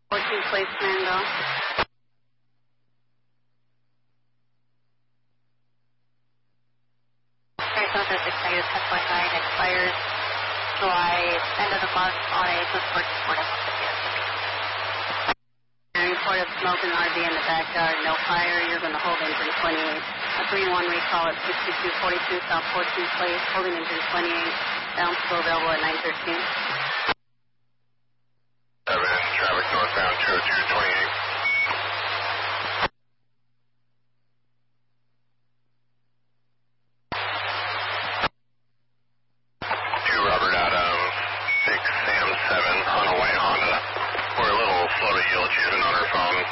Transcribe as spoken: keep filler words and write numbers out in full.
fourteen place, Commando. Okay, so this excited ten point nine expires July, end of the month on a Transport report of report of smoke in the R V in the backyard, no fire, you're going to hold engine twenty-eight. A three one recall at sixty-two forty-two South fourteenth place, holding engine twenty-eight, down slow available at nine thirteen.